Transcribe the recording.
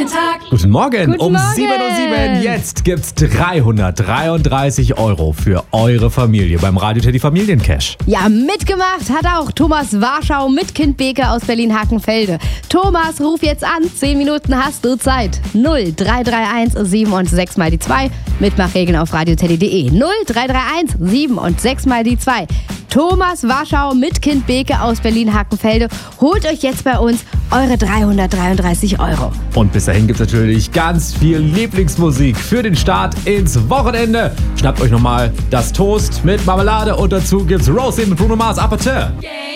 Tag. Guten Morgen, Guten um Morgen. 7:07 Uhr. Jetzt gibt's 333 € für eure Familie beim Radio Teddy Familiencash. Ja, mitgemacht hat auch Thomas Warschau mit Kind Beke aus Berlin-Hakenfelde. Thomas, ruf jetzt an. 10 Minuten hast du Zeit. 0331 7 und 6 mal die 2. Mitmachregeln auf radioteddy.de. 0331 7 und 6 mal die 2. Thomas Warschau mit Kind Beke aus Berlin-Hakenfelde. Holt euch jetzt bei uns eure 333 €. Und bis dahin gibt's natürlich ganz viel Lieblingsmusik für den Start ins Wochenende. Schnappt euch nochmal das Toast mit Marmelade und dazu gibt's Rosie mit Bruno Mars Appetit. Yeah.